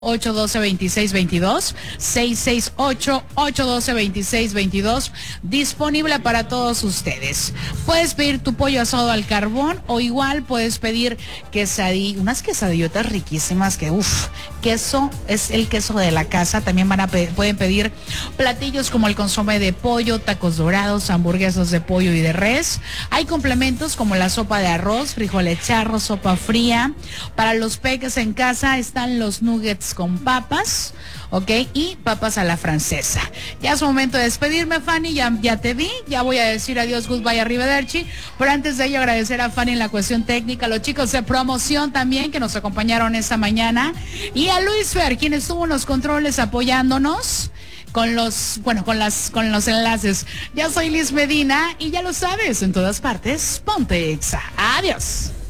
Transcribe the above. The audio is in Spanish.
812-2622, 668-812-2622, disponible para todos ustedes. Puedes pedir tu pollo asado al carbón o igual puedes pedir unas quesadillotas riquísimas que, queso es el queso de la casa. También pueden pedir platillos como el consomé de pollo, tacos dorados, hamburguesas de pollo y de res. Hay complementos como la sopa de arroz, frijoles charros, sopa fría. Para los peques en casa están los nuggets con papas, ¿ok? Y papas a la francesa. Ya es momento de despedirme, Fanny, ya te vi, ya voy a decir adiós, goodbye, arrivederci, pero antes de ello agradecer a Fanny en la cuestión técnica, a los chicos de promoción también que nos acompañaron esta mañana, y a Luis Fer, quien estuvo en los controles apoyándonos con los enlaces. Ya soy Liz Medina y ya lo sabes, en todas partes, ponte Exa. Adiós.